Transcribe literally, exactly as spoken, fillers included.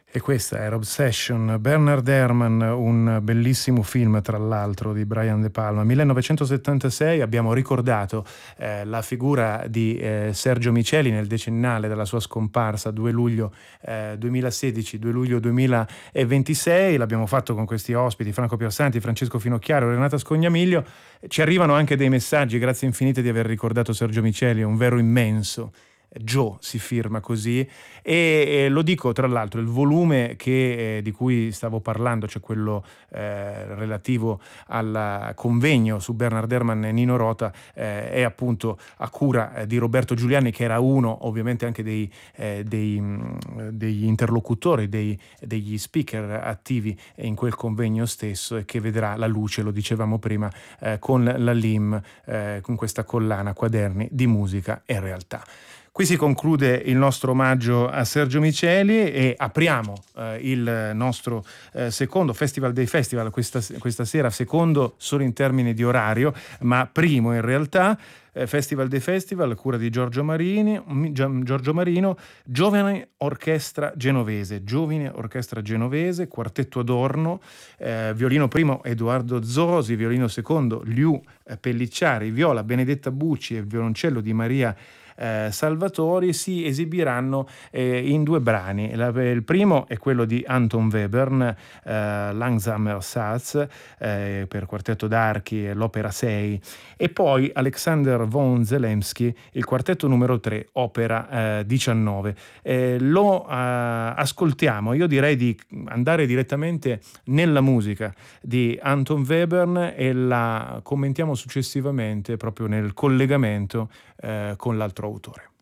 E questa era Obsession, Bernard Herrmann, un bellissimo film tra l'altro di Brian De Palma. millenovecentosettantasei abbiamo ricordato eh, la figura di eh, Sergio Miceli nel decennale della sua scomparsa, due luglio eh, duemilasedici, due luglio duemilaventisei. L'abbiamo fatto con questi ospiti, Franco Piersanti, Francesco Finocchiaro, Renata Scognamiglio. Ci arrivano anche dei messaggi, grazie infinite di aver ricordato Sergio Miceli, un vero immenso. Joe si firma così, e, e lo dico tra l'altro, il volume che, eh, di cui stavo parlando, cioè quello eh, relativo al convegno su Bernard Herrmann e Nino Rota, eh, è appunto a cura eh, di Roberto Giuliani, che era uno ovviamente anche dei, eh, dei, mh, degli interlocutori, dei, degli speaker attivi in quel convegno stesso, e che vedrà la luce, lo dicevamo prima, eh, con la L I M, eh, con questa collana Quaderni di musica e realtà. Qui si conclude il nostro omaggio a Sergio Miceli e apriamo eh, il nostro eh, secondo Festival dei Festival questa, questa sera, secondo solo in termini di orario, ma primo in realtà. eh, Festival dei Festival, cura di Giorgio Marini, Giorgio Marino, Giovane Orchestra Genovese, Giovine Orchestra Genovese, Quartetto Adorno, eh, violino primo Edoardo Zosi, violino secondo Liu Pellicciari, viola Benedetta Bucci e violoncello di Maria Eh, Salvatori si esibiranno eh, in due brani. La, il primo è quello di Anton Webern, eh, Langsamer Satz, eh, per quartetto d'archi e l'opera sei, e poi Alexander von Zelensky, il quartetto numero tre, opera eh, diciannove. Eh, lo eh, ascoltiamo. Io direi di andare direttamente nella musica di Anton Webern e la commentiamo successivamente proprio nel collegamento eh, con l'altro autore.